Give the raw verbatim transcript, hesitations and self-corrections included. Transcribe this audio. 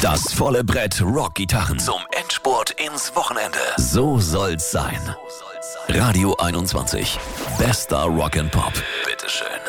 Das volle Brett Rockgitarren zum Endspurt ins Wochenende. So soll's sein. Radio einundzwanzig. Bester Rock and Pop. Bitteschön.